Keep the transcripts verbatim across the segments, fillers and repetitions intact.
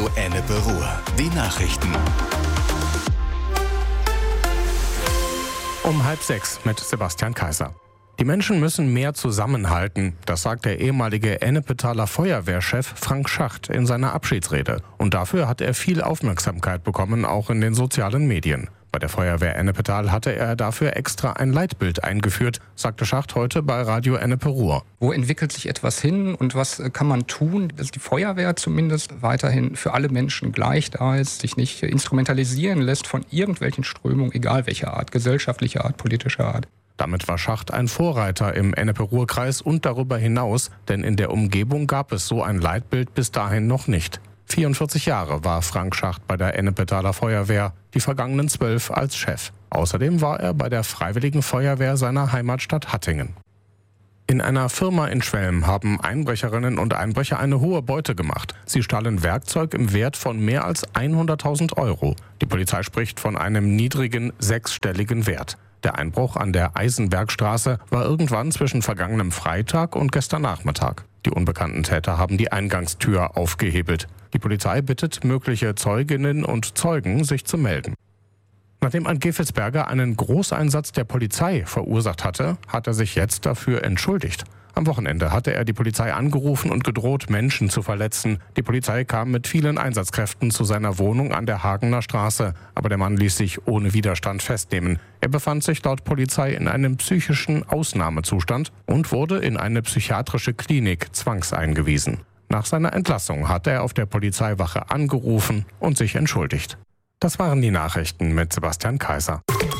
Radio Ennepe-Ruhr. Die Nachrichten. Um halb sechs mit Sebastian Kaiser. Die Menschen müssen mehr zusammenhalten, das sagt der ehemalige Ennepetaler Feuerwehrchef Frank Schacht in seiner Abschiedsrede. Und dafür hat er viel Aufmerksamkeit bekommen, auch in den sozialen Medien. Bei der Feuerwehr Ennepetal hatte er dafür extra ein Leitbild eingeführt, sagte Schacht heute bei Radio Ennepe-Ruhr. Wo entwickelt sich etwas hin und was kann man tun, dass die Feuerwehr zumindest weiterhin für alle Menschen gleich da ist, sich nicht instrumentalisieren lässt von irgendwelchen Strömungen, egal welcher Art, gesellschaftlicher Art, politischer Art. Damit war Schacht ein Vorreiter im Ennepe-Ruhr-Kreis und darüber hinaus, denn in der Umgebung gab es so ein Leitbild bis dahin noch nicht. vierundvierzig Jahre war Frank Schacht bei der Ennepetaler Feuerwehr, die vergangenen zwölf als Chef. Außerdem war er bei der Freiwilligen Feuerwehr seiner Heimatstadt Hattingen. In einer Firma in Schwelm haben Einbrecherinnen und Einbrecher eine hohe Beute gemacht. Sie stahlen Werkzeug im Wert von mehr als hunderttausend Euro. Die Polizei spricht von einem niedrigen sechsstelligen Wert. Der Einbruch an der Eisenbergstraße war irgendwann zwischen vergangenem Freitag und gestern Nachmittag. Die unbekannten Täter haben die Eingangstür aufgehebelt. Die Polizei bittet mögliche Zeuginnen und Zeugen, sich zu melden. Nachdem ein Gevelsberger einen Großeinsatz der Polizei verursacht hatte, hat er sich jetzt dafür entschuldigt. Am Wochenende hatte er die Polizei angerufen und gedroht, Menschen zu verletzen. Die Polizei kam mit vielen Einsatzkräften zu seiner Wohnung an der Hagener Straße, aber der Mann ließ sich ohne Widerstand festnehmen. Er befand sich laut Polizei in einem psychischen Ausnahmezustand und wurde in eine psychiatrische Klinik zwangseingewiesen. Nach seiner Entlassung hat er auf der Polizeiwache angerufen und sich entschuldigt. Das waren die Nachrichten mit Sebastian Kaiser.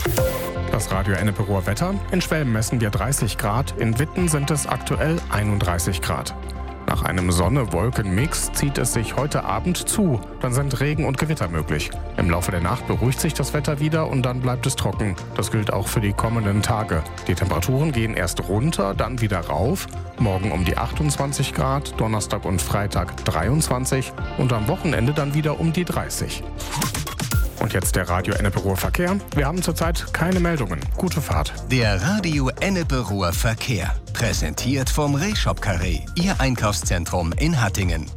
Das Radio Ennepe-Ruhr Wetter. In Schwelm messen wir dreißig Grad, in Witten sind es aktuell einunddreißig Grad. Nach einem Sonne-Wolken-Mix zieht es sich heute Abend zu, dann sind Regen und Gewitter möglich. Im Laufe der Nacht beruhigt sich das Wetter wieder und dann bleibt es trocken. Das gilt auch für die kommenden Tage. Die Temperaturen gehen erst runter, dann wieder rauf. Morgen um die achtundzwanzig Grad, Donnerstag und Freitag dreiundzwanzig und am Wochenende dann wieder um die dreißig. Und jetzt der Radio Ennepe-Ruhr Verkehr. Wir haben zurzeit keine Meldungen. Gute Fahrt. Der Radio Ennepe-Ruhr Verkehr. Präsentiert vom Rehshop Carré, Ihr Einkaufszentrum in Hattingen.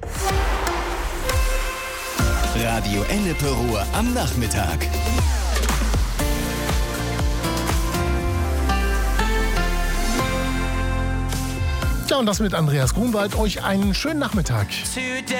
Radio Ennepe-Ruhr am Nachmittag. Ja, und das mit Andreas Grunwald. Euch einen schönen Nachmittag.